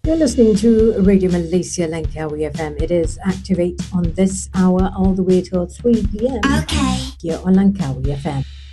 You're listening to Radio Malaysia Langkawi FM. It is Activate on this hour all the way till 3 p.m. Okay. Here on Langkawi FM.